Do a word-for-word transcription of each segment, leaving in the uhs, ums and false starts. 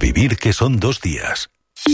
vivir que son dos días.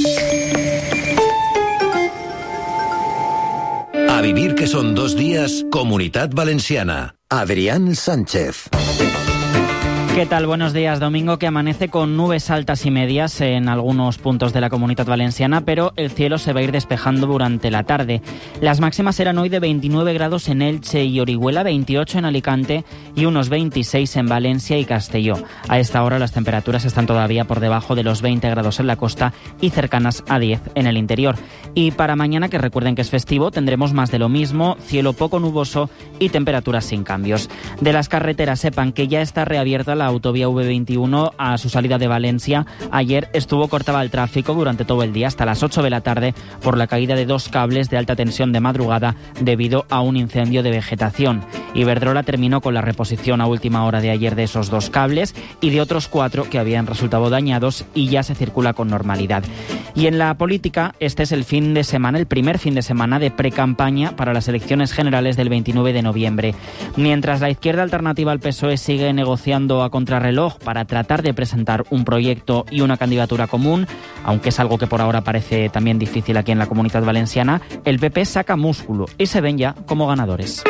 A vivir que son dos días, Comunitat Valenciana. Adrián Sánchez. ¿Qué tal? Buenos días. Domingo que amanece con nubes altas y medias en algunos puntos de la Comunitat Valenciana, pero el cielo se va a ir despejando durante la tarde. Las máximas serán hoy de veintinueve grados en Elche y Orihuela, veintiocho en Alicante y unos veintiséis en Valencia y Castelló. A esta hora las temperaturas están todavía por debajo de los veinte grados en la costa y cercanas a diez en el interior. Y para mañana, que recuerden que es festivo, tendremos más de lo mismo, cielo poco nuboso y temperaturas sin cambios. De las carreteras, sepan que ya está reabierta la autovía V veintiuno a su salida de Valencia. Ayer estuvo cortada el tráfico durante todo el día hasta las ocho de la tarde por la caída de dos cables de alta tensión de madrugada debido a un incendio de vegetación. Iberdrola terminó con la reposición a última hora de ayer de esos dos cables y de otros cuatro que habían resultado dañados, y ya se circula con normalidad. Y en la política, este es el fin de semana, el primer fin de semana de precampaña para las elecciones generales del veintinueve de noviembre. Mientras la izquierda alternativa al P S O E sigue negociando a contrarreloj para tratar de presentar un proyecto y una candidatura común, aunque es algo que por ahora parece también difícil aquí en la Comunitat Valenciana, el P P saca músculo y se ven ya como ganadores.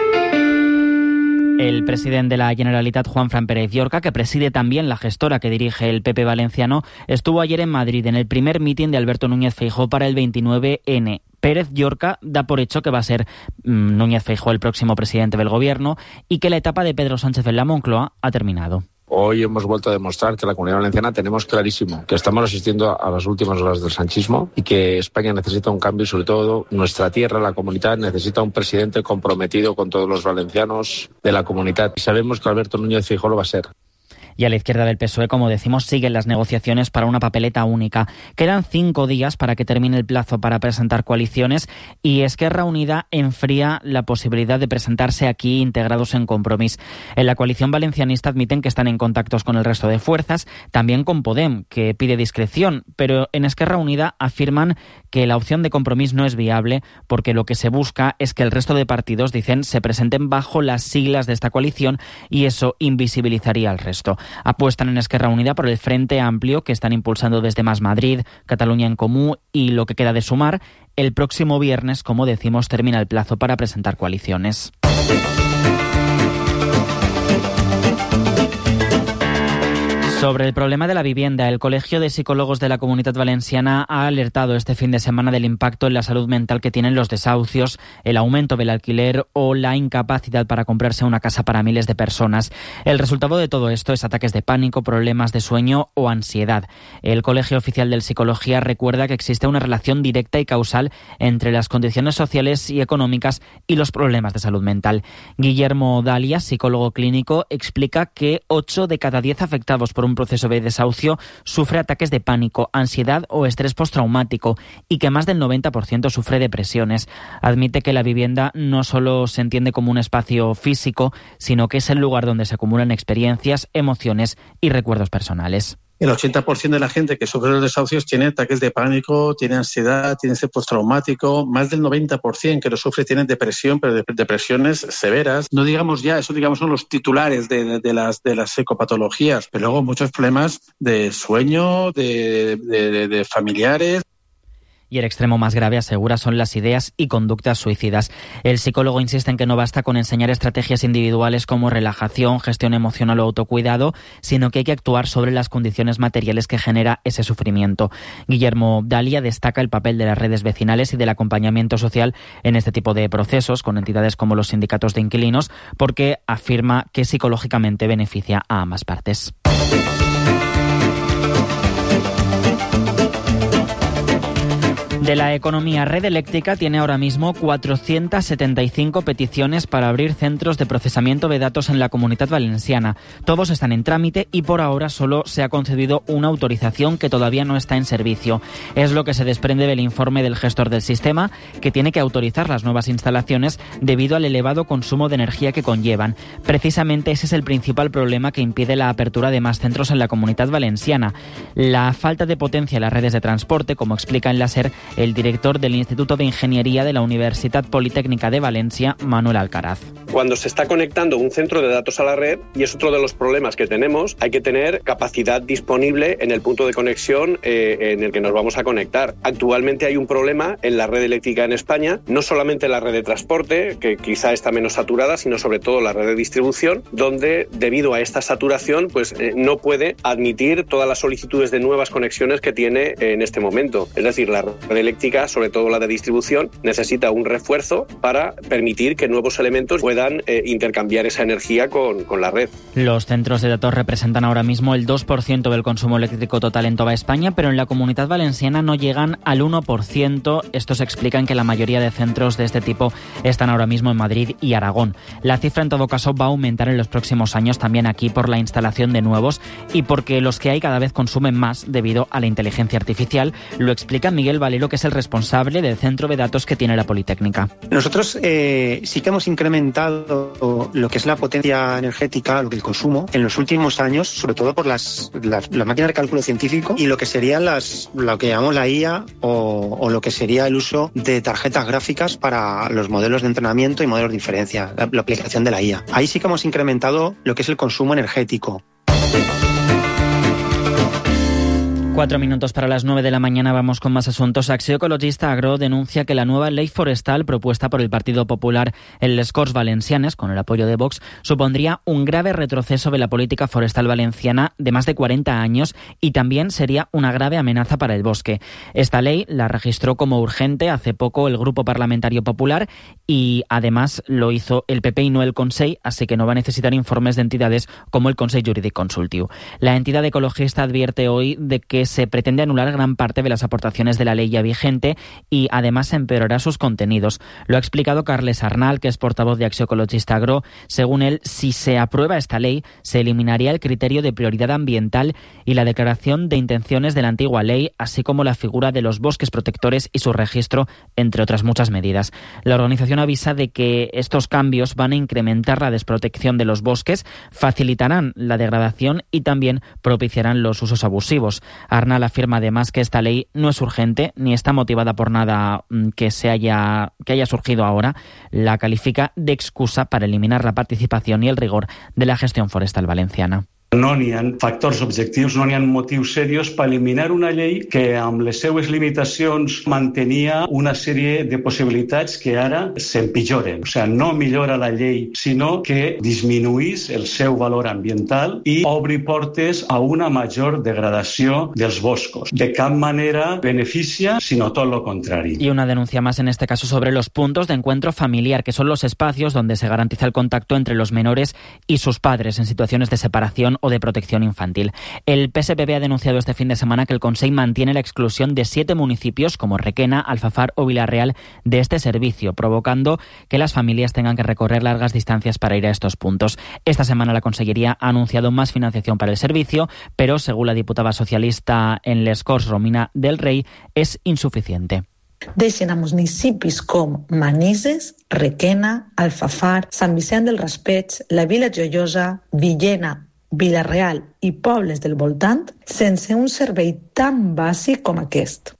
El presidente de la Generalitat, Juanfran Pérez Llorca, que preside también la gestora que dirige el P P valenciano, estuvo ayer en Madrid en el primer mitin de Alberto Núñez Feijóo para el veintinueve ene. Pérez Llorca da por hecho que va a ser mmm, Núñez Feijóo el próximo presidente del gobierno y que la etapa de Pedro Sánchez en la Moncloa ha terminado. Hoy hemos vuelto a demostrar que la Comunidad Valenciana tenemos clarísimo que estamos asistiendo a las últimas horas del sanchismo y que España necesita un cambio, y sobre todo nuestra tierra, la comunidad, necesita un presidente comprometido con todos los valencianos de la comunidad. Y sabemos que Alberto Núñez Feijóo lo va a ser. Y a la izquierda del P S O E, como decimos, siguen las negociaciones para una papeleta única. Quedan cinco días para que termine el plazo para presentar coaliciones, y Esquerra Unida enfría la posibilidad de presentarse aquí integrados en Compromís. En la coalición valencianista admiten que están en contactos con el resto de fuerzas, también con Podem, que pide discreción, pero en Esquerra Unida afirman que la opción de Compromís no es viable porque lo que se busca es que el resto de partidos, dicen, se presenten bajo las siglas de esta coalición, y eso invisibilizaría al resto. Apuestan en Esquerra Unida por el Frente Amplio, que están impulsando desde Más Madrid, Cataluña en Comú y lo que queda de Sumar. El próximo viernes, como decimos, termina el plazo para presentar coaliciones. Sobre el problema de la vivienda, el Colegio de Psicólogos de la Comunitat Valenciana ha alertado este fin de semana del impacto en la salud mental que tienen los desahucios, el aumento del alquiler o la incapacidad para comprarse una casa para miles de personas. El resultado de todo esto es ataques de pánico, problemas de sueño o ansiedad. El Colegio Oficial de Psicología recuerda que existe una relación directa y causal entre las condiciones sociales y económicas y los problemas de salud mental. Guillermo Dalia, psicólogo clínico, explica que ocho de cada diez afectados por un proceso de desahucio sufre ataques de pánico, ansiedad o estrés postraumático, y que más del noventa por ciento sufre depresiones. Admite que la vivienda no solo se entiende como un espacio físico, sino que es el lugar donde se acumulan experiencias, emociones y recuerdos personales. El ochenta por ciento de la gente que sufre los desahucios tiene ataques de pánico, tiene ansiedad, tiene estrés postraumático. Más del noventa por ciento que lo sufre tienen depresión, pero depresiones severas. No digamos ya, eso digamos son los titulares de, de, de, las, de las psicopatologías, pero luego muchos problemas de sueño, de, de, de, de familiares. Y el extremo más grave, asegura, son las ideas y conductas suicidas. El psicólogo insiste en que no basta con enseñar estrategias individuales como relajación, gestión emocional o autocuidado, sino que hay que actuar sobre las condiciones materiales que genera ese sufrimiento. Guillermo Dalia destaca el papel de las redes vecinales y del acompañamiento social en este tipo de procesos, con entidades como los sindicatos de inquilinos, porque afirma que psicológicamente beneficia a ambas partes. De la economía, Red Eléctrica tiene ahora mismo cuatrocientas setenta y cinco peticiones para abrir centros de procesamiento de datos en la Comunitat Valenciana. Todos están en trámite y por ahora solo se ha concedido una autorización que todavía no está en servicio. Es lo que se desprende del informe del gestor del sistema, que tiene que autorizar las nuevas instalaciones debido al elevado consumo de energía que conllevan. Precisamente ese es el principal problema que impide la apertura de más centros en la Comunitat Valenciana. La falta de potencia en las redes de transporte, como explica en la SER, el director del Instituto de Ingeniería de la Universidad Politécnica de Valencia, Manuel Alcaraz. Cuando se está conectando un centro de datos a la red, y es otro de los problemas que tenemos, hay que tener capacidad disponible en el punto de conexión eh, en el que nos vamos a conectar. Actualmente hay un problema en la red eléctrica en España, no solamente la red de transporte, que quizá está menos saturada, sino sobre todo la red de distribución, donde debido a esta saturación pues eh, no puede admitir todas las solicitudes de nuevas conexiones que tiene en este momento. Es decir, la red eléctrica, sobre todo la de distribución, necesita un refuerzo para permitir que nuevos elementos puedan eh, intercambiar esa energía con, con la red. Los centros de datos representan ahora mismo el dos por ciento del consumo eléctrico total en toda España, pero en la Comunidad Valenciana no llegan al uno por ciento. Estos explican que la mayoría de centros de este tipo están ahora mismo en Madrid y Aragón. La cifra en todo caso va a aumentar en los próximos años también aquí por la instalación de nuevos y porque los que hay cada vez consumen más debido a la inteligencia artificial. Lo explica Miguel Valero, que es el responsable del centro de datos que tiene la Politécnica. Nosotros eh, sí que hemos incrementado lo que es la potencia energética, lo que el consumo, en los últimos años, sobre todo por las, las, las máquinas de cálculo científico y lo que serían las, lo que llamamos la I A o, o lo que sería el uso de tarjetas gráficas para los modelos de entrenamiento y modelos de inferencia, la, la aplicación de la I A. Ahí sí que hemos incrementado lo que es el consumo energético. Cuatro minutos para las nueve de la mañana, vamos con más asuntos. Acció Ecologista Agro denuncia que la nueva ley forestal propuesta por el Partido Popular en les Corts Valencianes, con el apoyo de Vox, supondría un grave retroceso de la política forestal valenciana de más de cuarenta años y también sería una grave amenaza para el bosque. Esta ley la registró como urgente hace poco el Grupo Parlamentario Popular y además lo hizo el P P y no el Consell, así que no va a necesitar informes de entidades como el Consell Jurídic Consultiu. La entidad ecologista advierte hoy de que se pretende anular gran parte de las aportaciones de la ley ya vigente y además empeorará sus contenidos. Lo ha explicado Carles Arnal, que es portavoz de Acció Ecologista Agro. Según él, si se aprueba esta ley, se eliminaría el criterio de prioridad ambiental y la declaración de intenciones de la antigua ley, así como la figura de los bosques protectores y su registro, entre otras muchas medidas. La organización avisa de que estos cambios van a incrementar la desprotección de los bosques, facilitarán la degradación y también propiciarán los usos abusivos. Arnal afirma además que esta ley no es urgente ni está motivada por nada que se haya que haya surgido ahora. La califica de excusa para eliminar la participación y el rigor de la gestión forestal valenciana. No n'hi ha factors objectius, no n'hi ha motius serios per eliminar una llei que amb les seues limitacions mantenia una sèrie de possibilitats que ara s'empitjoren. O sigui, no millora la llei, sinó que disminuís el seu valor ambiental i obri portes a una major degradació dels boscos. De cap manera beneficia, sinó tot lo contrari. Y una denuncia más en este caso sobre los puntos de encuentro familiar, que son los espacios donde se garantiza el contacto entre los menores y sus padres en situaciones de separación o de protección infantil. El P S P B ha denunciado este fin de semana que el Consell mantiene la exclusión de siete municipios como Requena, Alfafar o Vilarreal de este servicio, provocando que las familias tengan que recorrer largas distancias para ir a estos puntos. Esta semana la Consellería ha anunciado más financiación para el servicio, pero según la diputada socialista en les Corts, Romina del Rey, es insuficiente. Deixen a municipis com Manises, Requena, Alfafar, Sant Vicent del Raspeig, la Vila Joiosa, Villena, Vilareal i pobles del voltant sense un servei tan bàsic com aquest.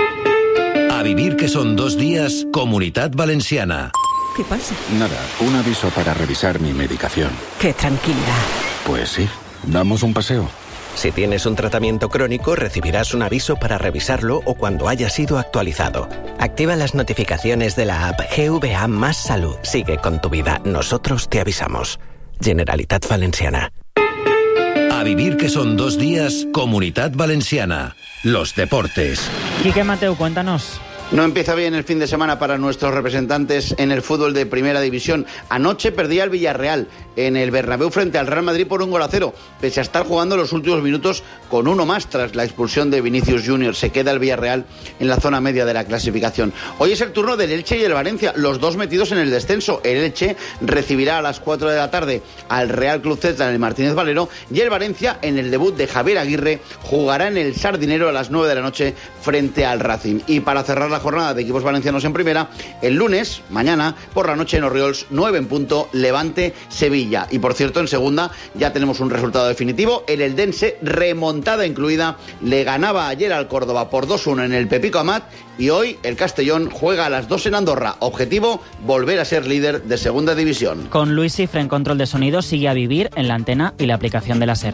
A vivir que son dos días, Comunidad Valenciana. ¿Qué pasa? Nada, un aviso para revisar mi medicación. Qué tranquilidad. Pues sí, damos un paseo. Si tienes un tratamiento crónico, recibirás un aviso para revisarlo o cuando haya sido actualizado. Activa las notificaciones de la app G V A Más Salud. Sigue con tu vida. Nosotros te avisamos. Generalitat Valenciana. A vivir que son dos días, Comunidad Valenciana. Los deportes. Quique Mateu, cuéntanos. No empieza bien el fin de semana para nuestros representantes en el fútbol de Primera División. Anoche perdía el Villarreal en el Bernabéu frente al Real Madrid por un gol a cero, pese a estar jugando los últimos minutos con uno más tras la expulsión de Vinicius Junior. Se queda el Villarreal en la zona media de la clasificación. Hoy es el turno del Elche y el Valencia, los dos metidos en el descenso. El Elche recibirá a las cuatro de la tarde al Real Club Celta en el Martínez Valero y el Valencia, en el debut de Javier Aguirre, jugará en el Sardinero a las nueve de la noche frente al Racing. Y para cerrar la la jornada de equipos valencianos en primera. El lunes, mañana, por la noche en Orriols, nueve en punto, Levante-Sevilla. Y por cierto, en segunda ya tenemos un resultado definitivo. El Eldense, remontada incluida, le ganaba ayer al Córdoba por dos uno en el Pepico Amat. Y hoy el Castellón juega a las dos en Andorra. Objetivo, volver a ser líder de segunda división. Con Luis Cifre en control de sonido, sigue a vivir en la antena y la aplicación de la SER.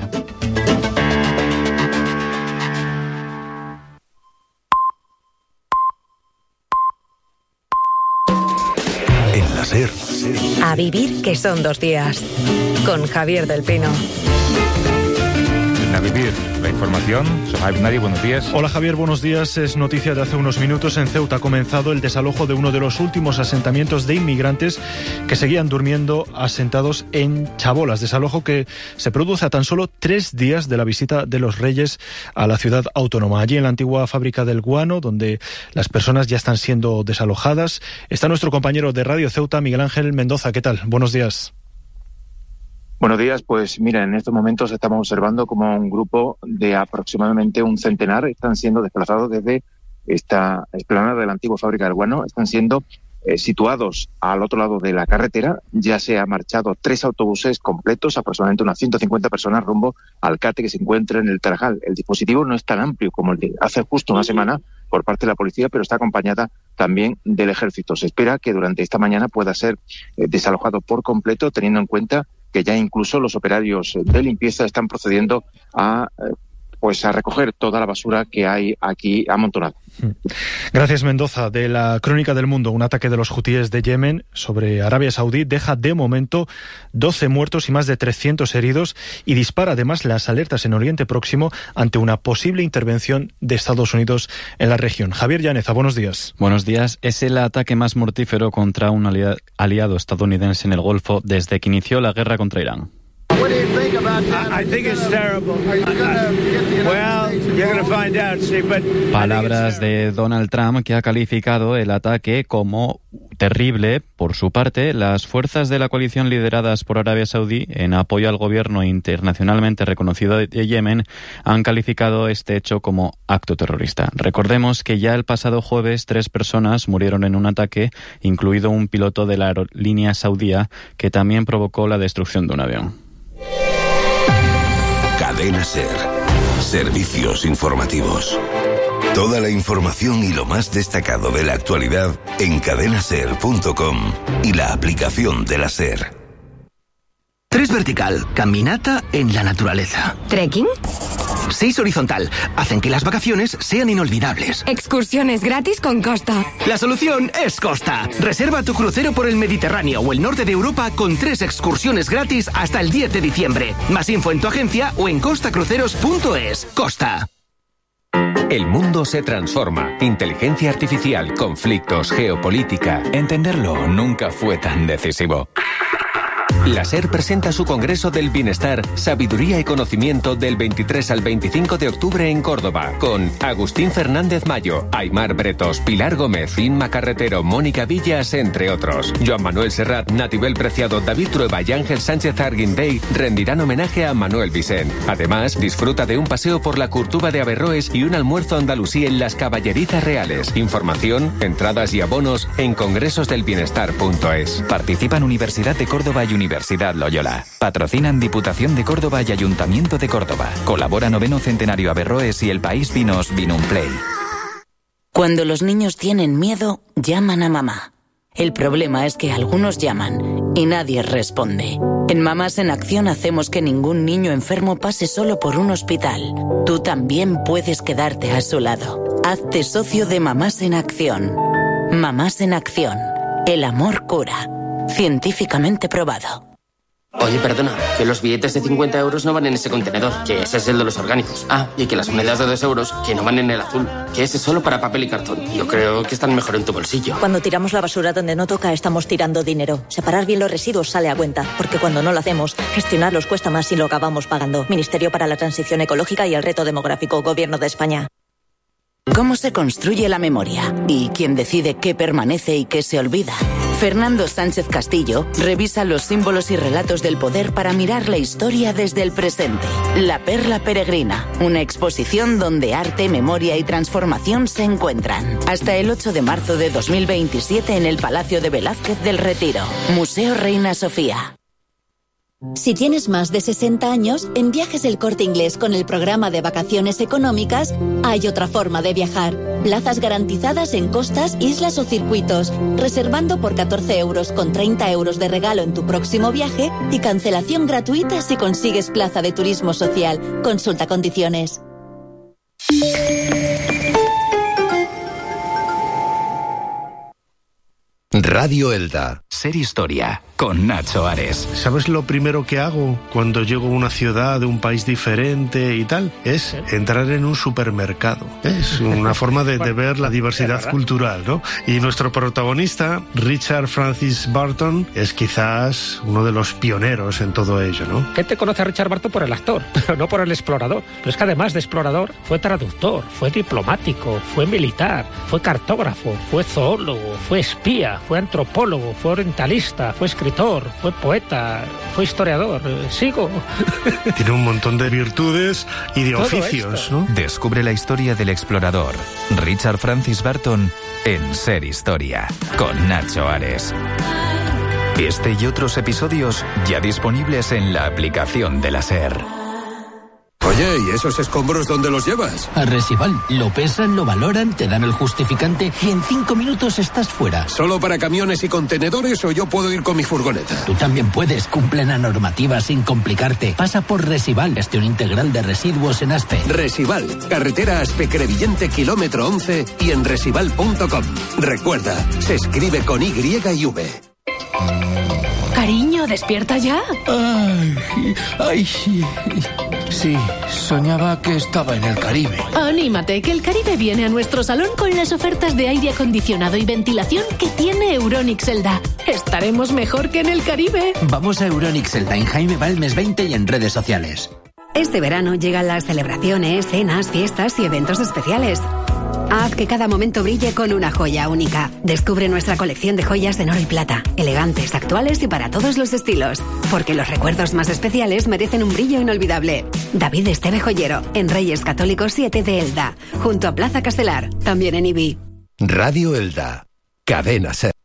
En la SER. A vivir, que son dos días. Con Javier del Pino. A vivir la información. Sohaib Nari, buenos días. Hola Javier, buenos días. Es noticia de hace unos minutos. En Ceuta ha comenzado el desalojo de uno de los últimos asentamientos de inmigrantes que seguían durmiendo asentados en Chabolas. Desalojo que se produce a tan solo tres días de la visita de los Reyes a la ciudad autónoma. Allí en la antigua fábrica del guano, donde las personas ya están siendo desalojadas, está nuestro compañero de Radio Ceuta, Miguel Ángel Mendoza. ¿Qué tal? Buenos días. Buenos días, pues mira, en estos momentos estamos observando como un grupo de aproximadamente un centenar están siendo desplazados desde esta explanada de la antigua fábrica del guano, están siendo eh, situados al otro lado de la carretera. Ya se han marchado tres autobuses completos, aproximadamente unas ciento cincuenta personas rumbo al CATE que se encuentra en el Tarajal. El dispositivo no es tan amplio como el de hace justo una semana por parte de la policía, pero está acompañada también del ejército. Se espera que durante esta mañana pueda ser eh, desalojado por completo, teniendo en cuenta que ya incluso los operarios de limpieza están procediendo a pues a recoger toda la basura que hay aquí amontonada. Gracias, Mendoza. De la Crónica del Mundo, un ataque de los hutíes de Yemen sobre Arabia Saudí deja de momento doce muertos y más de trescientos heridos y dispara además las alertas en Oriente Próximo ante una posible intervención de Estados Unidos en la región. Javier Llaneza, buenos días. Buenos días. Es el ataque más mortífero contra un aliado estadounidense en el Golfo desde que inició la guerra contra Irán. Palabras de Donald Trump, que ha calificado el ataque como terrible. Por su parte, las fuerzas de la coalición lideradas por Arabia Saudí, en apoyo al gobierno internacionalmente reconocido de Yemen, han calificado este hecho como acto terrorista. Recordemos que ya el pasado jueves tres personas murieron en un ataque, incluido un piloto de la aerolínea saudía, que también provocó la destrucción de un avión. Cadena SER. Servicios informativos. Toda la información y lo más destacado de la actualidad en cadena ser punto com y la aplicación de la SER. Tres vertical, caminata en la naturaleza. ¿Trekking? Seis horizontal, hacen que las vacaciones sean inolvidables. Excursiones gratis con Costa. La solución es Costa. Reserva tu crucero por el Mediterráneo o el norte de Europa con tres excursiones gratis hasta el diez de diciembre. Más info en tu agencia o en costa cruceros punto es. Costa. El mundo se transforma. Inteligencia artificial, conflictos, geopolítica. Entenderlo nunca fue tan decisivo. La SER presenta su Congreso del Bienestar, Sabiduría y Conocimiento del veintitrés al veinticinco de octubre en Córdoba, con Agustín Fernández Mayo, Aymar Bretos, Pilar Gómez, Inma Carretero, Mónica Villas, entre otros. Joan Manuel Serrat, Natibel Preciado, David Trueba y Ángel Sánchez Arguindey rendirán homenaje a Manuel Vicent. Además, disfruta de un paseo por la Curtuba de Averroes y un almuerzo andalusí en las Caballerizas Reales. Información, entradas y abonos en congresos del bienestar punto es. Participan Universidad de Córdoba y Universidad Loyola. Patrocinan Diputación de Córdoba y Ayuntamiento de Córdoba. Colabora Noveno Centenario Averroes y El País Vinos Vinumplay. Cuando los niños tienen miedo, llaman a mamá. El problema es que algunos llaman y nadie responde. En Mamás en Acción hacemos que ningún niño enfermo pase solo por un hospital. Tú también puedes quedarte a su lado. Hazte socio de Mamás en Acción. Mamás en Acción. El amor cura. Científicamente probado. Oye, perdona, que los billetes de cincuenta euros no van en ese contenedor, que ese es el de los orgánicos. Ah, y que las monedas de dos euros, que no van en el azul, que ese es solo para papel y cartón. Yo creo que están mejor en tu bolsillo. Cuando tiramos la basura donde no toca, estamos tirando dinero. Separar bien los residuos sale a cuenta, porque cuando no lo hacemos, gestionarlos cuesta más y lo acabamos pagando. Ministerio para la Transición Ecológica y el Reto Demográfico, Gobierno de España. ¿Cómo se construye la memoria? ¿Y quién decide qué permanece y qué se olvida? Fernando Sánchez Castillo revisa los símbolos y relatos del poder para mirar la historia desde el presente. La Perla Peregrina, una exposición donde arte, memoria y transformación se encuentran. Hasta el ocho de marzo de dos mil veintisiete en el Palacio de Velázquez del Retiro. Museo Reina Sofía. Si tienes más de sesenta años, en Viajes El Corte Inglés con el programa de vacaciones económicas, hay otra forma de viajar. Plazas garantizadas en costas, islas o circuitos, reservando por catorce euros con treinta euros de regalo en tu próximo viaje y cancelación gratuita si consigues plaza de turismo social. Consulta condiciones. Radio Elda. Ser historia con Nacho Ares. ¿Sabes lo primero que hago cuando llego a una ciudad de un país diferente y tal? Es entrar en un supermercado. Es una forma de, de ver la diversidad cultural, ¿no? Y nuestro protagonista, Richard Francis Burton, es quizás uno de los pioneros en todo ello, ¿no? Gente conoce a Richard Burton por el actor, pero no por el explorador. Pero es que además de explorador, fue traductor, fue diplomático, fue militar, fue cartógrafo, fue zoólogo, fue espía, fue antropólogo, fue orientalista, fue escritor, fue poeta, fue historiador. Sigo. Tiene un montón de virtudes y de oficios, ¿no? Descubre la historia del explorador Richard Francis Burton en Ser Historia con Nacho Ares. Este y otros episodios ya disponibles en la aplicación de la SER. Oye, ¿y esos escombros dónde los llevas? A Resival. Lo pesan, lo valoran, te dan el justificante y en cinco minutos estás fuera. ¿Solo para camiones y contenedores o yo puedo ir con mi furgoneta? Tú también puedes. Cumple la normativa sin complicarte. Pasa por Resival, gestión integral de residuos en Aspe. Resival, carretera Aspe-Crevillente, kilómetro once y en resival punto com. Recuerda, se escribe con Y y V. Cariño, ¿despierta ya? Ay, ay, sí. Sí, soñaba que estaba en el Caribe. Anímate, que el Caribe viene a nuestro salón con las ofertas de aire acondicionado y ventilación que tiene Euronics Elda. Estaremos mejor que en el Caribe. Vamos a Euronics Elda en Jaime Balmes veinte y en redes sociales. Este verano llegan las celebraciones, cenas, fiestas y eventos especiales. Haz que cada momento brille con una joya única. Descubre nuestra colección de joyas en oro y plata, elegantes, actuales y para todos los estilos. Porque los recuerdos más especiales merecen un brillo inolvidable. David Esteve Joyero, en Reyes Católicos siete de Elda, junto a Plaza Castelar, también en Ibi. Radio Elda, Cadena SER.